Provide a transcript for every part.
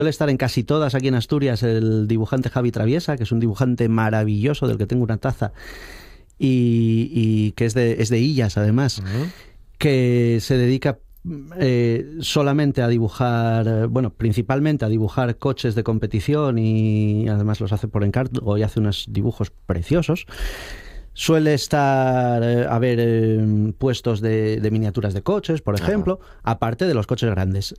Suele estar en casi todas aquí en Asturias el dibujante Javi Traviesa, que es un dibujante maravilloso del que tengo una taza y que es de Illas, además, que se dedica solamente a dibujar, bueno, principalmente a dibujar coches de competición y además los hace por encargo y hace unos dibujos preciosos. Suele estar, puestos de miniaturas de coches, por ejemplo, aparte de los coches grandes.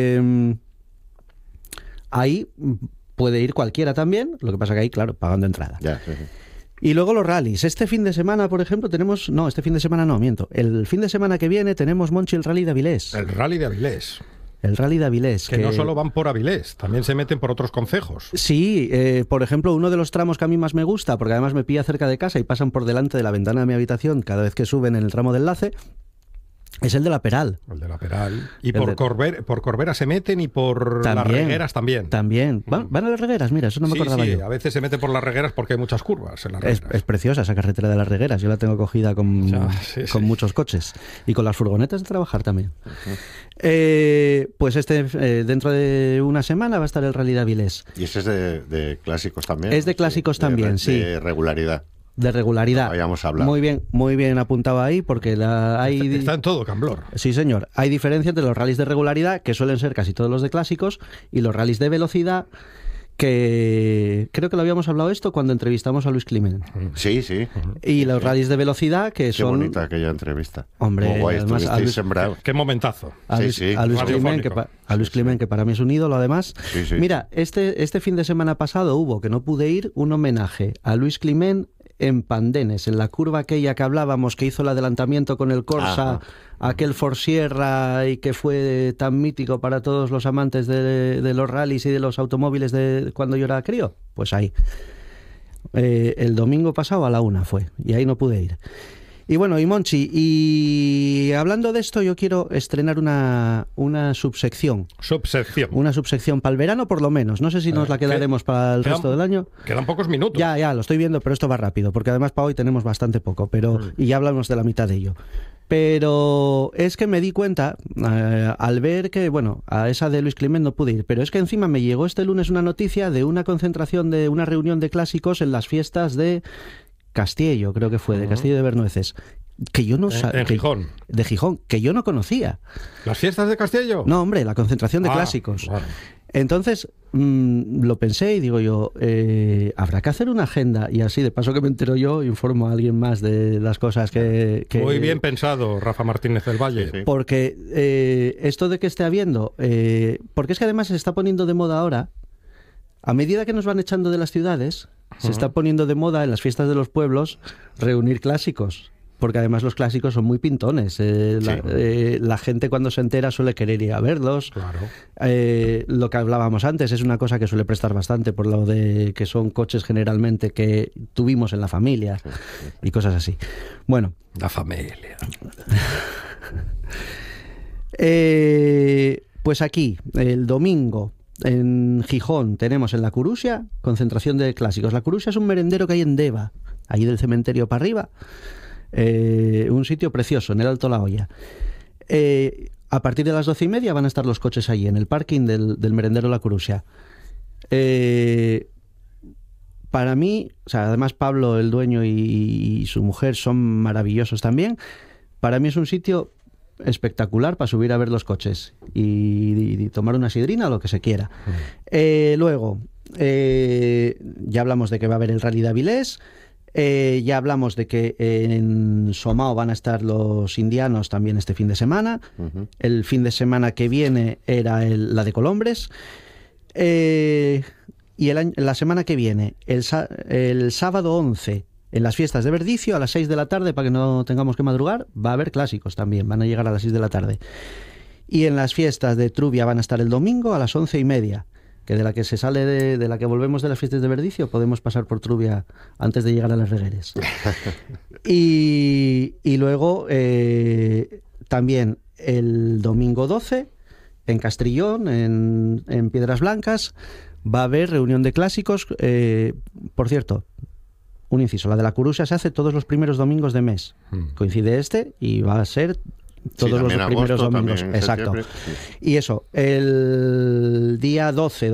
Ahí puede ir cualquiera también, lo que pasa que ahí, claro, pagando entrada. Ya, sí. Y luego los rallies. Este fin de semana, por ejemplo, tenemos... No, este fin de semana no, miento. El fin de semana que viene tenemos, Monchi, el Rally de Avilés. El Rally de Avilés. El Rally de Avilés. Que no solo van por Avilés, también se meten por otros concejos. Sí, por ejemplo, uno de los tramos que a mí más me gusta, porque además me pilla cerca de casa y pasan por delante de la ventana de mi habitación cada vez que suben en el tramo de enlace, es el de la Peral. El de la Peral. Y por Corbera se meten y por las Regueras también. También. ¿Van a las Regueras? Mira, eso no me acordaba yo. A veces se mete por las Regueras porque hay muchas curvas en las Regueras. Es preciosa esa carretera de las Regueras. Yo la tengo cogida con muchos coches. Y con las furgonetas de trabajar también. Pues dentro de una semana va a estar el Rally de Avilés. ¿Y ese es de clásicos también? Es de clásicos también, sí. De regularidad. De regularidad. No habíamos hablado. Muy bien apuntado ahí, porque está en todo, Camblor. Sí, señor. Hay diferencia entre los rallies de regularidad, que suelen ser casi todos los de clásicos, y los rallies de velocidad, que creo que lo habíamos hablado esto cuando entrevistamos a Luis Climent. Sí, sí. Y los rallies de velocidad, que son... Qué bonita aquella entrevista. Hombre, guay, además, qué momentazo. A Luis Climent, que para mí es un ídolo, además. Sí. Mira, este fin de semana pasado hubo, que no pude ir, un homenaje a Luis Climent en Pandenes, en la curva aquella que hablábamos, que hizo el adelantamiento con el Corsa, aquel Forsierra, y que fue tan mítico para todos los amantes de los rallies y de los automóviles de cuando yo era crío. Pues ahí. El domingo pasado a la 1 fue, y ahí no pude ir. Y bueno, y Monchi, y hablando de esto, yo quiero estrenar una subsección. Una subsección para el verano, por lo menos. No sé si nos la quedaremos para el resto del año. Quedan pocos minutos. Ya, lo estoy viendo, pero esto va rápido, porque además para hoy tenemos bastante poco, y ya hablamos de la mitad de ello. Pero es que me di cuenta, al ver que, bueno, a esa de Luis Climent no pude ir, pero es que encima me llegó este lunes una noticia de una concentración, de una reunión de clásicos en las fiestas de Castiello, creo que fue, de Castillo de Bernueces, que yo no sabía. Gijón. De Gijón, que yo no conocía. ¿Las fiestas de Castiello? No, hombre, la concentración de clásicos. Bueno. Entonces, lo pensé y digo yo, habrá que hacer una agenda, y así, de paso que me entero yo, informo a alguien más de las cosas que Muy bien pensado, Rafa Martínez del Valle. Sí. Porque esto de que esté habiendo, porque es que además se está poniendo de moda ahora, a medida que nos van echando de las ciudades, se está poniendo de moda en las fiestas de los pueblos reunir clásicos, porque además los clásicos son muy pintones. La gente cuando se entera suele querer ir a verlos. Claro. Lo que hablábamos antes es una cosa que suele prestar bastante, por lo de que son coches generalmente que tuvimos en la familia y cosas así. Bueno. La familia. Pues aquí, el domingo, en Gijón, tenemos en La Curusia concentración de clásicos. La Curusia es un merendero que hay en Deva, ahí del cementerio para arriba. Un sitio precioso, en el Alto La Hoya. A partir de las 12:30 van a estar los coches allí, en el parking del merendero La Curusia. Para mí, o sea, además Pablo, el dueño, y su mujer son maravillosos también. Para mí es un sitio espectacular para subir a ver los coches y tomar una sidrina o lo que se quiera. Luego, ya hablamos de que va a haber el Rally de Avilés. Ya hablamos de que en Somao van a estar los indianos también este fin de semana. El fin de semana que viene era la de Colombres. Y la semana que viene, el sábado 11, en las fiestas de Verdicio, a las 6 de la tarde, para que no tengamos que madrugar, va a haber clásicos también, van a llegar a las 6 de la tarde. Y en las fiestas de Trubia van a estar el domingo a las 11:30. Que de la que se sale de la que volvemos de las fiestas de Verdicio, podemos pasar por Trubia antes de llegar a las Regueres. Y luego también el domingo 12, en Castrillón, en Piedras Blancas, va a haber reunión de clásicos. Por cierto, un inciso, la de La Curusia se hace todos los primeros domingos de mes. Coincide y va a ser todos los primeros domingos. Exacto. Y eso, el día 12